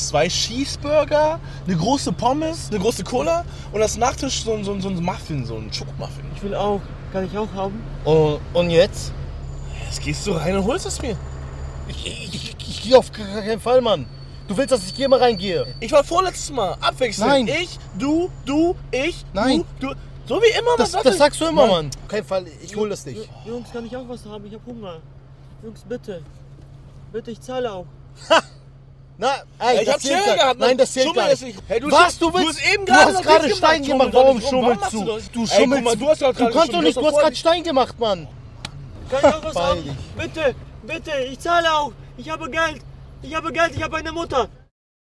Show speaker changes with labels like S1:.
S1: 2 Cheeseburger, eine große Pommes, eine große Cola und als Nachtisch so ein Muffin, so ein Schokomuffin.
S2: Ich will auch. Kann ich auch haben?
S3: Und jetzt?
S1: Jetzt gehst du rein und holst es mir.
S3: Ich gehe auf keinen Fall, Mann. Du willst, dass ich hier mal reingehe?
S1: Ich war vorletztes Mal. Abwechselnd.
S3: Nein.
S1: Ich, du, ich,
S3: Nein.
S1: du. So wie immer.
S3: Das sagst du immer, Mann. Auf keinen Fall, ich hol das nicht.
S2: Jungs, kann ich auch was haben? Ich hab Hunger. Jungs, bitte. Bitte, ich zahle auch.
S3: Na, ey,
S1: Ich hab Schere gehabt.
S3: Nein, das zählt gar nicht.
S1: Hey,
S3: Was, du willst? Du hast gerade Stein gemacht. Warum schummelst du? Du schummelst.
S1: Du hast doch
S3: Du kannst doch nicht, du hast gerade Stein gemacht, Mann.
S2: Kann ich auch was
S3: Beil
S2: haben?
S3: dich.
S2: Bitte, bitte, ich zahle auch. Ich habe Geld. Ich habe eine Mutter.